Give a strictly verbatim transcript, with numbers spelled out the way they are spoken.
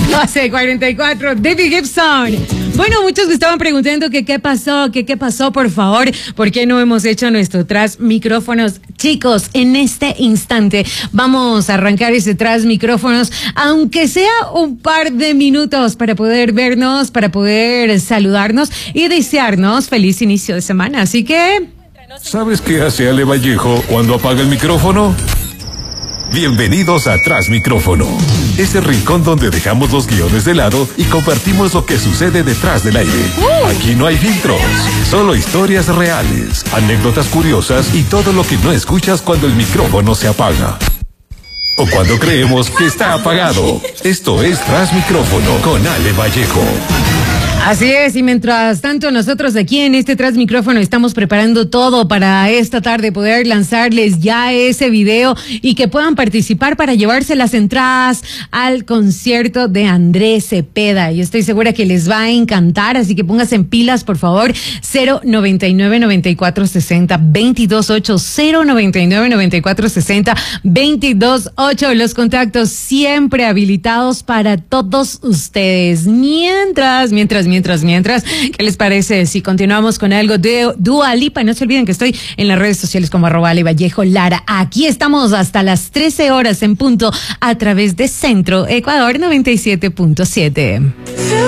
doce cuarenta y cuatro, David Gibson. Bueno, muchos me estaban preguntando que qué pasó, que qué pasó, por favor, ¿por qué no hemos hecho nuestro tras micrófonos? Chicos, en este instante vamos a arrancar ese tras micrófonos, aunque sea un par de minutos para poder vernos, para poder saludarnos y desearnos feliz inicio de semana. Así que... ¿Sabes qué hace Ale Vallejo cuando apaga el micrófono? Bienvenidos a Tras Micrófono, ese rincón donde dejamos los guiones de lado y compartimos lo que sucede detrás del aire. Aquí no hay filtros, solo historias reales, anécdotas curiosas y todo lo que no escuchas cuando el micrófono se apaga. O cuando creemos que está apagado. Esto es Tras Micrófono con Ale Vallejo. Así es, y mientras tanto nosotros aquí en este Tras Micrófono estamos preparando todo para esta tarde poder lanzarles ya ese video y que puedan participar para llevarse las entradas al concierto de Andrés Cepeda. Yo estoy segura que les va a encantar, así que pónganse en pilas, por favor. cero noventa y nueve, noventa y cuatro sesenta, veintidós ocho, cero noventa y nueve, noventa y cuatro sesenta, veintidós ocho. Los contactos siempre habilitados para todos ustedes. Mientras, mientras, Mientras, mientras, ¿qué les parece si continuamos con algo de Dua Lipa? No se olviden que estoy en las redes sociales como arroba Ale Vallejo Lara. Aquí estamos hasta las trece horas en punto a través de Centro Ecuador noventa y siete punto siete.